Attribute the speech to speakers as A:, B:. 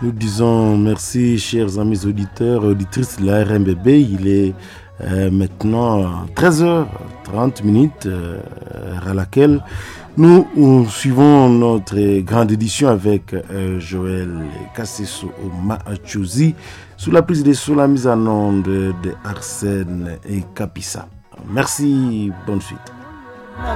A: Nous disons merci, chers amis auditeurs et auditrices de la RMBB. Il est maintenant 13h30 à laquelle nous suivons notre grande édition avec Joël Kasseso Maachouzi sous la prise de sous la mise en onde de Arsène et Kapissa. Merci, bonne suite.